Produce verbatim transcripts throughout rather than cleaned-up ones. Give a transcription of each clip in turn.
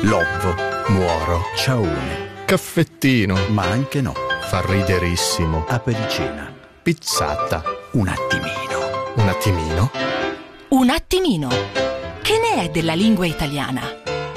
Lobbo, muoro, ciaone, caffettino, ma anche no, fa riderissimo, apericena, pizzata, un attimino. un attimino. Un attimino. Che ne è della lingua italiana?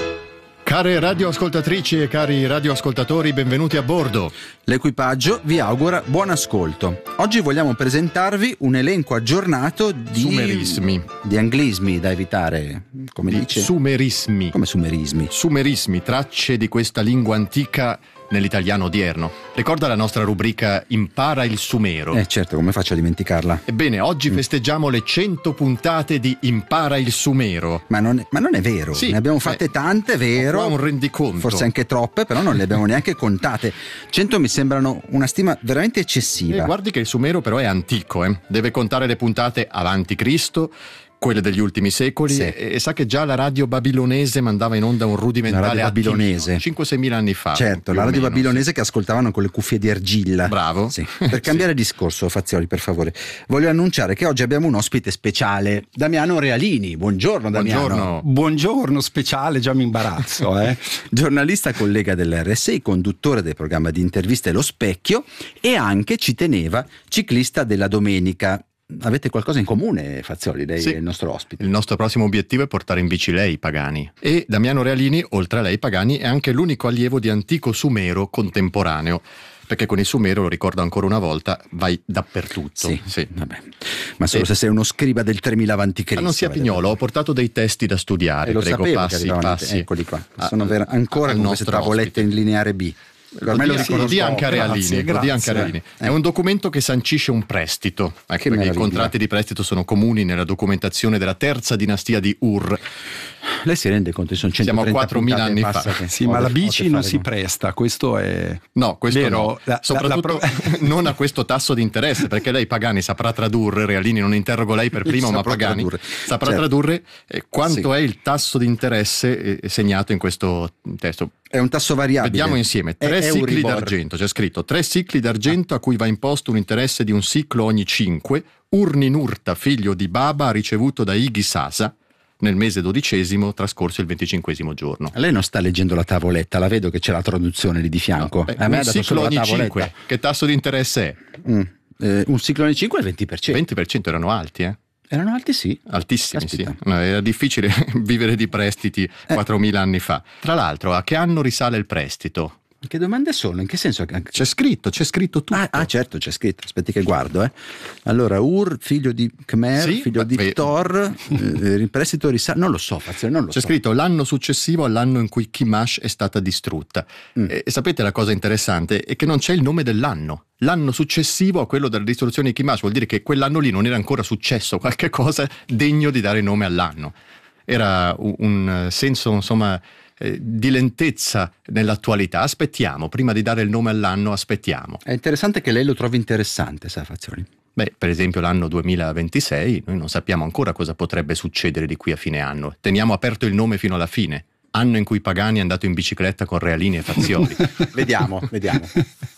Care radioascoltatrici e cari radioascoltatori, benvenuti a bordo. L'equipaggio vi augura buon ascolto. Oggi vogliamo presentarvi un elenco aggiornato di Sumerismi. di anglismi da evitare, come Di dice? sumerismi. Come sumerismi? Sumerismi, tracce di questa lingua antica nell'italiano odierno. Ricorda la nostra rubrica Impara il Sumero? Eh certo, come faccio a dimenticarla? Ebbene, oggi Mm. festeggiamo le cento puntate di Impara il Sumero. Ma non è, ma non è vero, Sì, ne abbiamo eh, fatte tante, vero? Qua un rendiconto. Forse anche troppe, però non le abbiamo neanche contate. cento mi sembrano una stima veramente eccessiva. Eh, guardi che il Sumero però è antico, eh? Deve contare le puntate avanti Cristo, quelle degli ultimi secoli, Sì. e, e sa che già la radio babilonese mandava in onda un rudimentale La radio babilonese. cinque sei mila anni fa. Certo, più la o radio meno, babilonese che ascoltavano con le cuffie di argilla. Bravo. Sì. Per cambiare discorso, Fazioli, per favore, voglio annunciare che oggi abbiamo un ospite speciale, Damiano Realini. Buongiorno Damiano. Buongiorno. Buongiorno speciale, già mi imbarazzo. Eh. Giornalista collega dell'R S I, conduttore del programma di interviste Lo Specchio e anche, ci teneva, ciclista della domenica. Avete qualcosa in comune, Fazioli, lei Sì. è il nostro ospite. Il nostro prossimo obiettivo è portare in bici lei, Pagani. E Damiano Realini, oltre a lei, Pagani, è anche l'unico allievo di antico sumero contemporaneo. Perché con il sumero, lo ricordo ancora una volta, vai dappertutto. Sì, vabbè. Ma solo E- se sei uno scriba del tremila avanti Ma Cristo. non sia pignolo, ho portato dei testi da studiare. E lo Prego, sapevo che passi, arrivavano, passi. eccoli qua. Ah, Sono ver- ancora al con queste nostro tavolette ospite. in lineare B. Ormai Lo lo dia, riconosco. lo dia anche a Realini, Grazie, lo dia anche a grazie. Realini. È un documento che sancisce un prestito, ecco, perché i meraviglia. contratti di prestito sono comuni nella documentazione della terza dinastia di Ur. Lei si rende conto che sono Siamo a centotrenta quattromila puntate anni e passa fa. che Sì, ho ma da- la ho bici da non fare si con- presta, questo è No, questo vero. no. La- la- Soprattutto la pro- non a questo tasso di interesse, perché lei Pagani saprà tradurre, Realini non interrogo lei per primo, ma Saprò Pagani tradurre. saprà Certo. tradurre eh, quanto Sì. è il tasso di interesse eh, segnato in questo testo. È un tasso variabile. Vediamo insieme, È tre sicli Euribor. d'argento, c'è scritto tre sicli d'argento a cui va imposto un interesse di un siclo ogni cinque. Urninurta, figlio di Baba, ha ricevuto da Ighi Sasa nel mese dodicesimo, trascorso il venticinquesimo giorno. Lei non sta leggendo la tavoletta, la vedo che c'è la traduzione lì di fianco. Beh, a me ha un dato ciclo solo la ogni tavoletta. cinque, che tasso di interesse è? Mm. Eh, un ciclo ogni cinque è il venti per cento. venti per cento erano alti, eh? Erano alti, sì. Altissimi, sì. Caspita. No, era difficile vivere di prestiti quattromila anni fa. Tra l'altro, a che anno risale il prestito? Che domande sono? In che senso? C'è scritto, c'è scritto tutto. Ah, ah, certo, c'è scritto. Aspetti che guardo, eh. Allora, Ur, figlio di Khmer, Sì, figlio beh, di beh. Thor, eh, il prestito risale. Non lo so, Fazioli, non lo C'è so. scritto l'anno successivo all'anno in cui Kimash è stata distrutta. Mm. E, e sapete la cosa interessante? È che non c'è il nome dell'anno. L'anno successivo a quello della distruzione di Kimash vuol dire che quell'anno lì non era ancora successo qualche cosa degno di dare nome all'anno. Era un, un senso, insomma, eh, di lentezza nell'attualità. Aspettiamo, prima di dare il nome all'anno, aspettiamo. È interessante che lei lo trovi interessante, sa, Fazioli. Beh, per esempio l'anno duemilaventisei, noi non sappiamo ancora cosa potrebbe succedere di qui a fine anno. Teniamo aperto il nome fino alla fine. Anno in cui Pagani è andato in bicicletta con Realini e Fazioli. Vediamo, vediamo.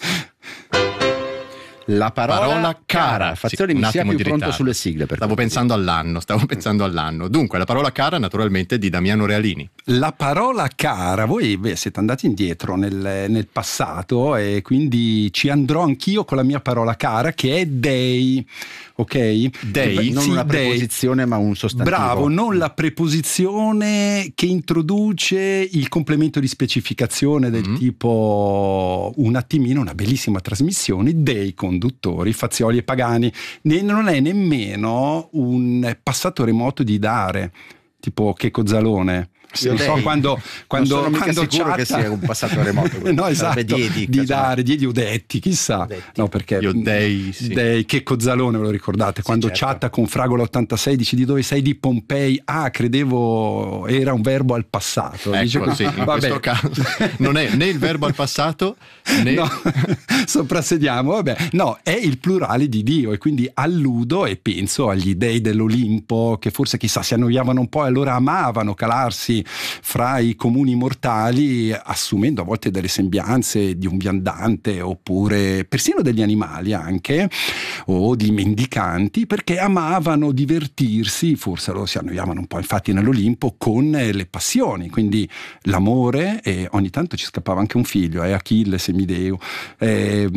La parola, Parola cara. Fazioli, Sì, mi un sia attimo più di pronto ritardo. sulle sigle. Per Stavo favore. pensando all'anno, stavo pensando all'anno. Dunque, la parola cara naturalmente è di Damiano Realini. La parola cara, voi beh, siete andati indietro nel, nel passato e quindi ci andrò anch'io con la mia parola cara che è dei, ok? Dei? Non Sì, una dei. preposizione, ma un sostantivo. Bravo, non la preposizione che introduce il complemento di specificazione del Mm. tipo un attimino, una bellissima trasmissione dei conduttori Fazioli e Pagani. Ne- non è nemmeno un passato remoto di dare, tipo Checco Zalone. Io Non so dei. quando, quando, non sono mica quando sicuro che chatta- sia un passato remoto. no, esatto, Diedi, di casomai. dare, diedi o detti, chissà. Detti. No, perché Io dei, sì. dei Checco Zalone, ve lo ricordate? Quando certo. chatta con Fragola ottantasei, dici di dove sei, di Pompei. Ah, credevo era un verbo al passato. Dice Ecco, così. sì, in Vabbè. questo caso non è né il verbo al passato né... No, soprassediamo, vabbè, no, è il plurale di Dio e quindi alludo e penso agli dei dell'Olimpo che forse chissà si annoiavano un po' e allora amavano calarsi fra i comuni mortali, assumendo a volte delle sembianze di un viandante oppure persino degli animali anche, o di mendicanti, perché amavano divertirsi, forse loro si annoiavano un po' infatti nell'Olimpo, con le passioni, quindi l'amore, e ogni tanto ci scappava anche un figlio, eh, Achille, semideo, eh,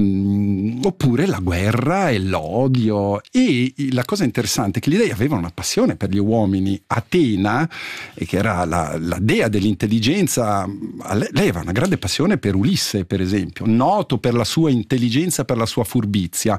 oppure la guerra e l'odio. E la cosa interessante è che gli dei avevano una passione per gli uomini. Atena, che era la, la dea dell'intelligenza, lei, lei aveva una grande passione per Ulisse, per esempio, noto per la sua intelligenza, per la sua furbizia.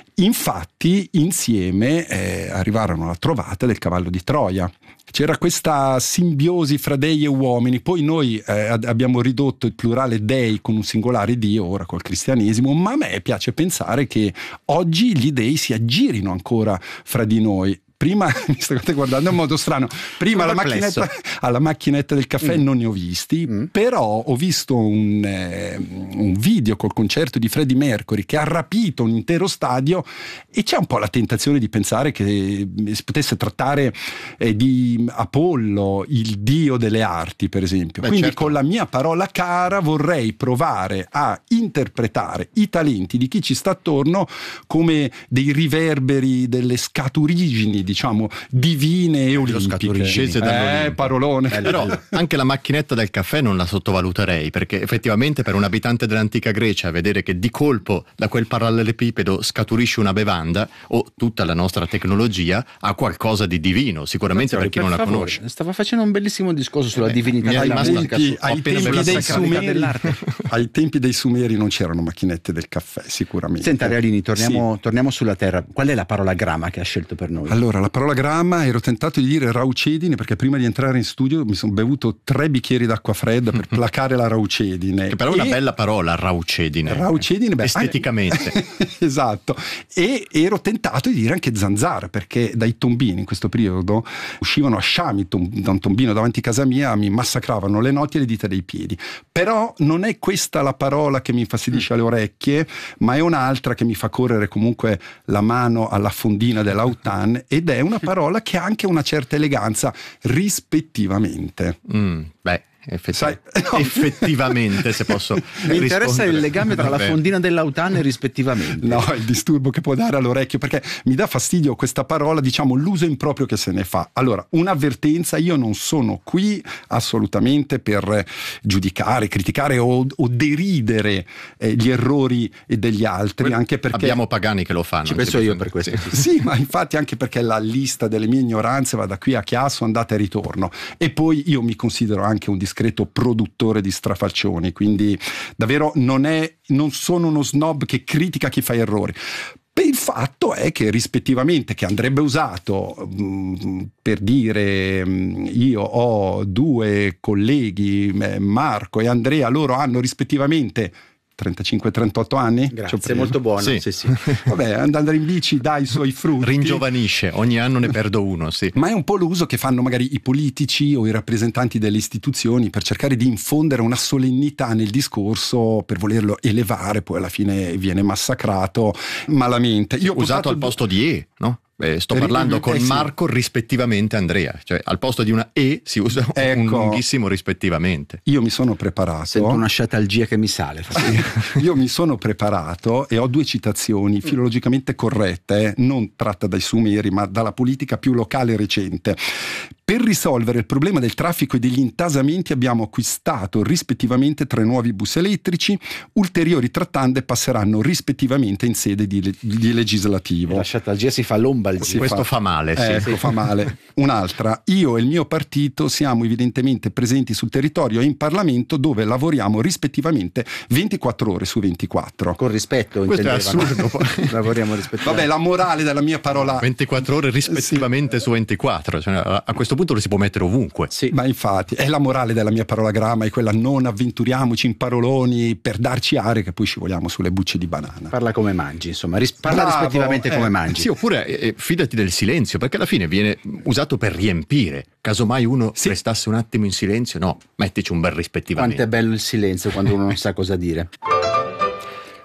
Infatti insieme eh, arrivarono alla trovata del cavallo di Troia. C'era questa simbiosi fra dei e uomini. Poi noi eh, abbiamo ridotto il plurale dei con un singolare dio ora col cristianesimo, ma a me piace pensare che oggi gli dei si aggirino ancora fra di noi. Prima mi state guardando in modo strano. Prima alla macchinetta, alla macchinetta del caffè mm. non ne ho visti, mm. però ho visto un, eh, un video col concerto di Freddie Mercury che ha rapito un intero stadio, e c'è un po' la tentazione di pensare che si potesse trattare eh, di Apollo, il dio delle arti, per esempio. Beh, Quindi certo. con la mia parola cara vorrei provare a interpretare i talenti di chi ci sta attorno come dei riverberi delle scaturigini, diciamo, divine e olimpiche. Scese dall'Olimpo. Eh, parolone. Eh, però anche la macchinetta del caffè non la sottovaluterei, perché effettivamente per un abitante dell'antica Grecia vedere che di colpo da quel parallelepipedo scaturisce una bevanda, o tutta la nostra tecnologia, ha qualcosa di divino, sicuramente per chi per non favore, la conosce. Stava facendo un bellissimo discorso sulla eh, divinità ai della tempi, musica, su, ai, tempi dei sumeri, ai tempi dei Sumeri non c'erano macchinette del caffè, sicuramente. Senta Realini, torniamo, sì. torniamo sulla terra. Qual è la parola gramma che ha scelto per noi? Allora, la parola gramma, ero tentato di dire raucedine, perché prima di entrare in studio mi sono bevuto tre bicchieri d'acqua fredda per placare la raucedine. Che però è una bella parola, raucedine. Raucedine, beh, esteticamente. Esatto. E ero tentato di dire anche zanzara, perché dai tombini in questo periodo uscivano a sciami da un tombino davanti a casa mia, mi massacravano le notti e le dita dei piedi. Però non è questa la parola che mi infastidisce alle orecchie, ma è un'altra che mi fa correre comunque la mano alla fondina dell'autan, ed è una parola che ha anche una certa eleganza, rispettivamente. Mm, beh, effetti- Sai, no. effettivamente, se posso mi interessa il rispondere. legame tra Vabbè. la fondina dell'autan e rispettivamente. No, il disturbo che può dare all'orecchio, perché mi dà fastidio questa parola, diciamo l'uso improprio che se ne fa. Allora, un'avvertenza: io non sono qui assolutamente per giudicare, criticare o, o deridere eh, gli errori degli altri, Quello, anche perché abbiamo pagani che lo fanno. Ci penso io per questo. Sì. Sì, ma infatti anche perché la lista delle mie ignoranze va da qui a Chiasso, andata e ritorno. E poi io mi considero anche un discreto produttore di strafalcioni, quindi davvero non è, non sono uno snob che critica chi fa errori. Il fatto è che rispettivamente, che andrebbe usato mh, per dire mh, io ho due colleghi, Marco e Andrea, loro hanno rispettivamente trentacinque trentotto anni. Grazie, molto buono. Sì. Sì, sì. Vabbè, andare in bici dà i suoi frutti. Ringiovanisce, ogni anno ne perdo uno, sì. Ma è un po' l'uso che fanno magari i politici o i rappresentanti delle istituzioni per cercare di infondere una solennità nel discorso, per volerlo elevare, poi alla fine viene massacrato malamente. Io ho Usato al posto di E, no? Eh, sto parlando con eh sì. Marco rispettivamente Andrea, cioè al posto di una E si usa Ecco. un lunghissimo rispettivamente. Io mi sono preparato. Sento una sciatalgia che mi sale. Io mi sono preparato e ho due citazioni filologicamente corrette, eh, non tratta dai Sumeri ma dalla politica più locale recente. Per risolvere il problema del traffico e degli intasamenti abbiamo acquistato rispettivamente tre nuovi bus elettrici, ulteriori trattande passeranno rispettivamente in sede di, di legislativo. La sciatalgia si fa lombalgia. Sì, questo fa, fa male, sì. Eh, ecco, fa male. Un'altra: io e il mio partito siamo evidentemente presenti sul territorio e in Parlamento, dove lavoriamo rispettivamente ventiquattro ore su ventiquattro. Con rispetto, questo è intendeva, assurdo. no? Lavoriamo rispettivamente. Vabbè, la morale della mia parola ventiquattro ore rispettivamente sì. su ventiquattro, cioè, a questo punto lo si può mettere ovunque. Sì. Ma infatti è la morale della mia parola gramma, è quella: non avventuriamoci in paroloni per darci aria che poi scivoliamo sulle bucce di banana. Parla come mangi, insomma, ris- parla Bravo, rispettivamente eh, come mangi. Sì, oppure eh, fidati del silenzio, perché alla fine viene usato per riempire. Casomai uno sì. restasse un attimo in silenzio, no, mettici un bel rispettivamente. Quanto è bello il silenzio quando uno non sa cosa dire.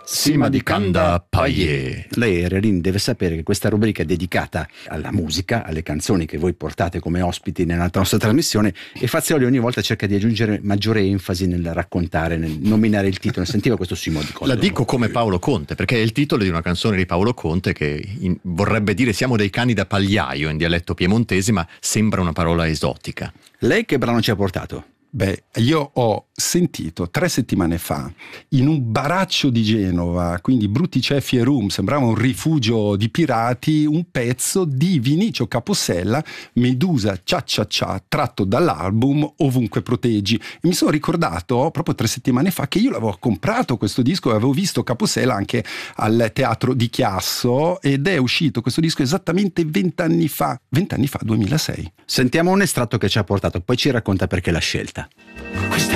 Sima di Canda Paie. Lei, Rerin, deve sapere che questa rubrica è dedicata alla musica, alle canzoni che voi portate come ospiti nella nostra trasmissione, e Fazioli ogni volta cerca di aggiungere maggiore enfasi nel raccontare, nel nominare il titolo. Sentiva questo Simo di Conte. La dico come Paolo Conte, perché è il titolo di una canzone di Paolo Conte che in, vorrebbe dire siamo dei cani da pagliaio in dialetto piemontese, ma sembra una parola esotica. Lei che brano ci ha portato? Beh, io ho sentito tre settimane fa in un baraccio di Genova, quindi Brutti Ceffi e Rum, sembrava un rifugio di pirati, un pezzo di Vinicio Capossela, Medusa Cia Cia Cia, tratto dall'album Ovunque Proteggi. E mi sono ricordato proprio tre settimane fa che io l'avevo comprato questo disco e avevo visto Capossela anche al Teatro di Chiasso, ed è uscito questo disco esattamente vent'anni fa, vent'anni fa, duemilasei. Sentiamo un estratto che ci ha portato, poi ci racconta perché l'ha scelta. Questa